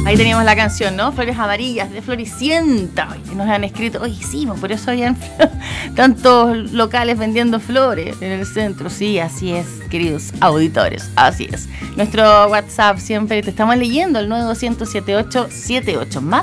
Ahí teníamos la canción, ¿no? Flores amarillas de Floricienta. Y nos han escrito, oye, sí, por eso habían tantos locales vendiendo flores en el centro. Sí, así es, queridos auditores, así es. Nuestro WhatsApp siempre te estamos leyendo, el 92007878, más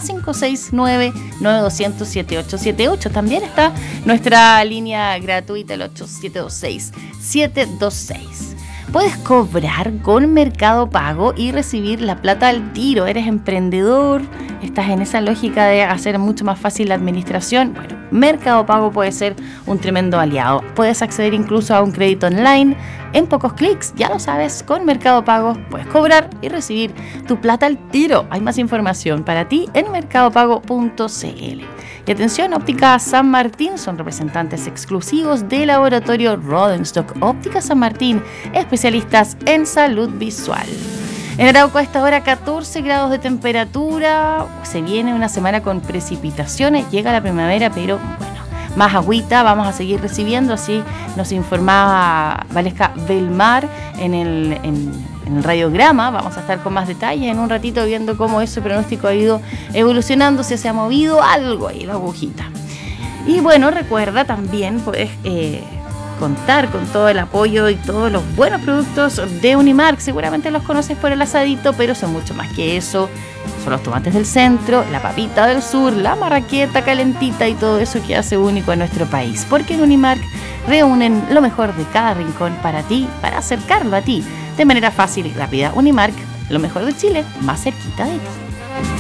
569-92007878. También está nuestra línea gratuita, el 8726-726. Puedes cobrar con Mercado Pago y recibir la plata al tiro. Eres emprendedor, estás en esa lógica de hacer mucho más fácil la administración. Bueno, Mercado Pago puede ser un tremendo aliado. Puedes acceder incluso a un crédito online en pocos clics. Ya lo sabes, con Mercado Pago puedes cobrar y recibir tu plata al tiro. Hay más información para ti en mercadopago.cl. Y atención, Óptica San Martín son representantes exclusivos de Laboratorio Rodenstock. Óptica San Martín, especialistas en salud visual. En Arauco a esta hora 14 grados de temperatura. Se viene una semana con precipitaciones. Llega la primavera, pero bueno, más agüita vamos a seguir recibiendo. Así nos informaba Valesca Belmar en el radiograma. Vamos a estar con más detalles en un ratito viendo cómo ese pronóstico ha ido evolucionando, si se ha movido algo ahí la agujita. Y bueno, recuerda también puedes contar con todo el apoyo y todos los buenos productos de Unimark. Seguramente los conoces por el asadito, pero son mucho más que eso. Son los tomates del centro, la papita del sur, la marraqueta calentita y todo eso que hace único a nuestro país. Porque en Unimark reúnen lo mejor de cada rincón para ti, para acercarlo a ti de manera fácil y rápida. Unimark, lo mejor de Chile, más cerquita de ti.